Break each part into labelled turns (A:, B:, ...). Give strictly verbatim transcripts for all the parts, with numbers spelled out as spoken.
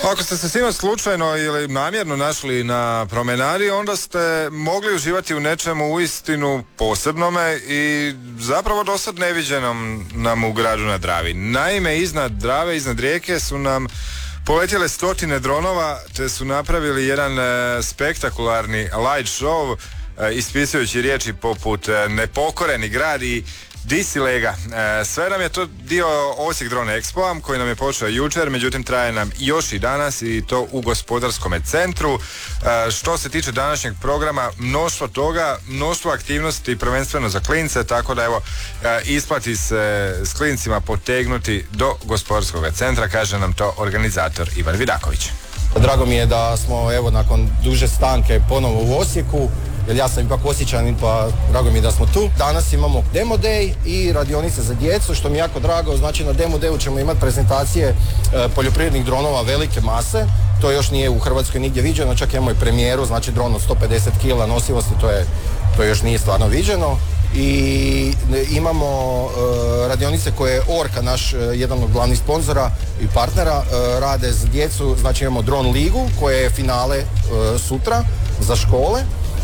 A: Ako ste se sinoć slučajno ili namjerno našli na promenadi, onda ste mogli uživati u nečemu uistinu posebnome i zapravo dosad neviđenom nam u gradu na Dravi. Naime, iznad Drave, iznad rijeke su nam poletjele stotine dronova, te su napravili jedan e, spektakularni light show, e, ispisujući riječi poput e, nepokoreni grad i di si lega. E, sve nam je to dio Osijek Drone Expo koji nam je počeo jučer, međutim traje nam još i danas i to u gospodarskom centru. E, što se tiče današnjeg programa, mnoštvo toga, mnoštvo aktivnosti prvenstveno za klince, tako da evo e, isplati se s klincima potegnuti do gospodarskog centra, kaže nam to organizator Ivan Vidaković.
B: Drago mi je da smo evo nakon duže stanke ponovo u Osijeku, jer ja sam ipak Osječanin, pa drago mi je da smo tu. Danas imamo demo day i radionice za djecu, što mi je jako drago. Znači na demo dayu ćemo imati prezentacije e, poljoprivrednih dronova velike mase. To još nije u Hrvatskoj nigdje viđeno, čak imamo i premijeru, znači dron od sto pedeset kila nosivosti, to je, to još nije stvarno viđeno. I imamo e, radionice koje je Orka, naš e, jedan od glavnih sponzora i partnera, e, rade za djecu. Znači imamo Drone ligu koje je finale e, sutra za škole.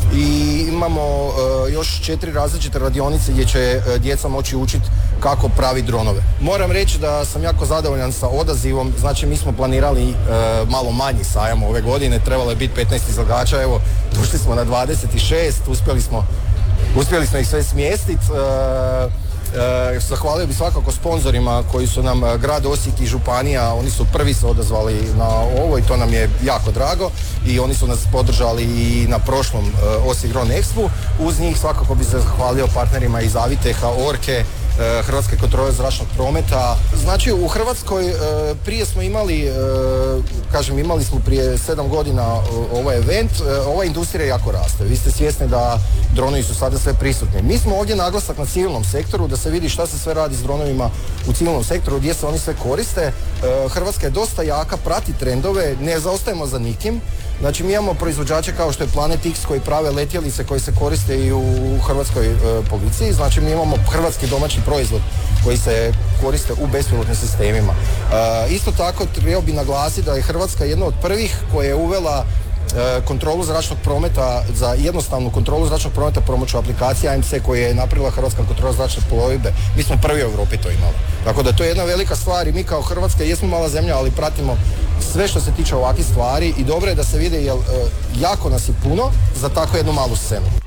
B: I imamo uh, još četiri različite radionice gdje će uh, djeca moći učiti kako pravi dronove. Moram reći da sam jako zadovoljan sa odazivom, znači mi smo planirali uh, malo manji sajam ove godine, trebalo je biti petnaest izlagača, evo došli smo na dvadeset šest, uspjeli smo, uspjeli smo ih sve smjestiti. Uh, E, zahvalio bi svakako sponzorima koji su nam grad Osijek i županija, oni su prvi se odazvali na ovo i to nam je jako drago i oni su nas podržali i na prošlom e, Osijek Drone Expo. Uz njih svakako bi se zahvalio partnerima iz Aviteha, Orke, e, Hrvatske kontrole zračnog prometa. Znači u Hrvatskoj e, prije smo imali, e, kažem imali smo prije sedam godina ovaj event, e, ova industrija jako raste. Vi ste svjesni da dronovi su sada sve prisutni. Mi smo ovdje naglasak na civilnom sektoru, da se vidi šta se sve radi s dronovima u civilnom sektoru, gdje se oni sve koriste. E, Hrvatska je dosta jaka, prati trendove, ne zaostajemo za nikim. Znači mi imamo proizvođače kao što je Planet X koji prave letjelice koji se koriste i u hrvatskoj e, policiji. Znači mi imamo hrvatski domaći proizvod koji se koriste u bespilotnim sistemima. E, isto tako trebao bi naglasiti da je Hrvatska jedna od prvih koja je uvela kontrolu zračnog prometa, za jednostavnu kontrolu zračnog prometa pomoću aplikacije A M C koje je napravila Hrvatska kontrola zračne plovidbe. Mi smo prvi u Europi to imali. Tako da to je jedna velika stvar i mi kao Hrvatska jesmo mala zemlja, ali pratimo sve što se tiče ovakvih stvari i dobro je da se vide jer jako nas je puno za tako jednu malu scenu.